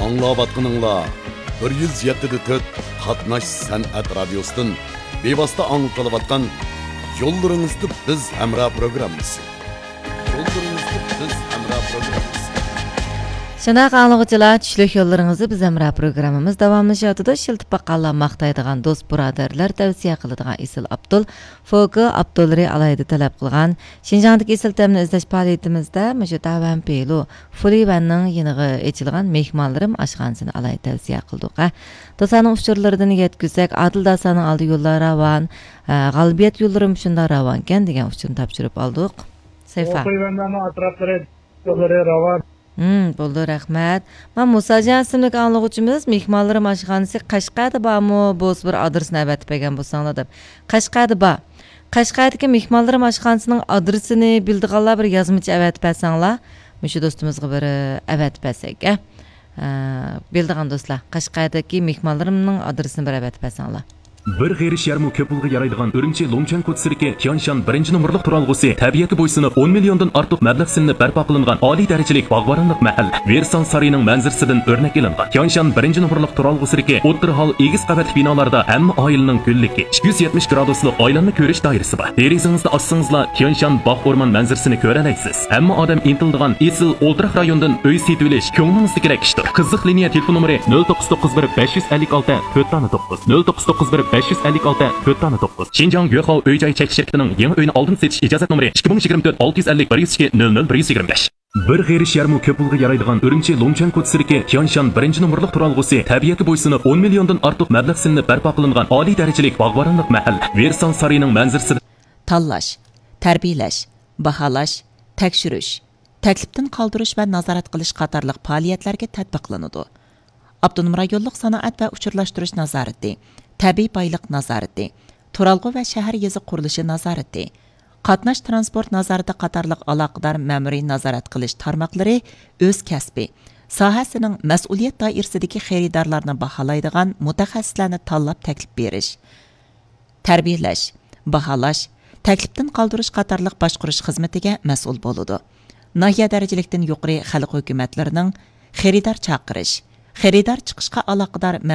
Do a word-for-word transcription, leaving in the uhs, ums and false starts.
Аңлаватқаныңла bir yuz yetti to'rt Qatnash San'at Radiosu'dan bevosita anqilayotgan Yo'llaringizda biz Hamra programmasi. Yo'llaringizda biz Hamra programmasi. Şunaq anlıqçılar, tushlik yo'llaringizni biz Hamra programmamiz davomlashayotida shiltib baqqanlar maqtaydigan do'st birodarlar tavsiya qiladigan Isil Abdul, Foki Abdulri alayda talab qilgan Şinjandagi Isil ta'mini izlash faoliyatimizda mushu Tavan Pelu, Fulivanning yeniga echilgan mehmonlarim oshxonasini alayda tavsiya qildik. Do'stlarning uchurlaridan yetkizsak, Adil Dasaning oldi yo'llari ravan, g'albiyat yo'llarim shunda ravan ekan degan uchurni topshirib oldik. Sayfa. Fulivanning atroflari yo'llari ravan. Hmm, bo'ldi, rahmat. Men Musajan ismli anglag'uvchimiz mehmonlarim oshxonasi Qashqarda bormi, bo'z bir adresini avatib bergan bo'lsanglar deb. Qashqarda bor. Qashqardagi mehmonlarim oshxonasining adresini bildiganlar bir yozmachi avatib bersanglar, mushu do'stimizga bir avatib bersak, a? Bildigan do'stlar, Qashqardagi mehmonlarimning adresini bir avatib bersanglar. Bir g'erish yarmi ko'p pulga yaraydigan Urumchi Longchan ko'tsiriki Tianshan birinchi nomerlik turalg'usi tabiatga bo'ysunib o'n milliondan ortiq mablag' silinib barpo qilingan oliy darajalik bog'boronlik mahal Versal sarining manzarasidan o'rnak ilingan. Tianshan birinchi nomerlik turalg'usiriki o'ttir hol egiz qavat binolarda hamma oilaning kunligi ikki yuz yetmish graduslik oilanni ko'rish doirasi bor. Derazingizni ochsangizlar Tianshan bog' o'rmon manzarasini ko'ra olasiz. Hamma odam intildigan Isil O'ltiraq rayonidan uy setib olish ko'nglingizni kerak ishdir. Qiziq liniya telefon nomeri nol to'qqiz to'qqiz bir besh yuz ellik olti to'rt to'qqiz nol to'qqiz to'qqiz bir besh yuz ellik olti to'rt to'qqiz. Xinjiang Yuehao uy-joy chekish shirkatining yangi uyini oldin setish ijozat nomeri ikki ming yigirma to'rt olti yuz ellik bir yuz ikki nol nol bir yuz yigirma besh. Bir g'erish yarmi ko'p pulga yaraydigan Urumchi Longchan ko'tsiriki Tianshan birinchi nomerlik turalg'usi tabiatga bo'ysunib o'n milliondan ortiq mablag' silinib barpo qilingan oliy darajalik bog'boronlik mahal Versal sarining manzarasi tanlash, tarbiyalash, baholash, tekshirish, taklifdan qoldirish va nazorat qilish qatorliq faoliyatlarga tatbiqlanadi. Avtonom rayonlik sanoat va uchurlashtirish nazorati, tabiiy boylik nazorati, turalg'u va shahar yezi qurilishi nazorati, qatnash transport nazorati qatorliq aloqador ma'muriy nazorat qilish tarmoqlari o'z kasbi, sohasining mas'uliyat doirasidagi xaridorlarni baholaydigan mutaxassislarni tanlab taklif berish, tarbiyalash, baholash, taklifdan qoldirish qatorliq boshqarish xizmatiga mas'ul bo'ladi. Nahiya darajalikdan yuqori xalq hukumatlarining xaridor chaqirish, xaridor chiqishga aloqador